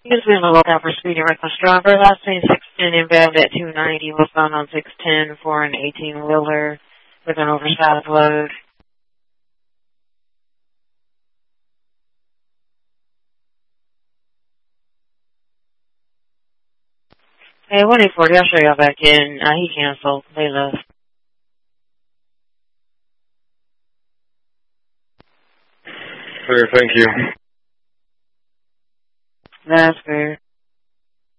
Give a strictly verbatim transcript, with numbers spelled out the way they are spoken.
He's been on the lookout for speeding reckless driver. Last seen six ten inbound at two ninety was found on six ten for an eighteen-wheeler with an oversized load. Hey, one eight forty, I'll show y'all back in. Uh, he canceled. They left. Fair, thank you. That's fair.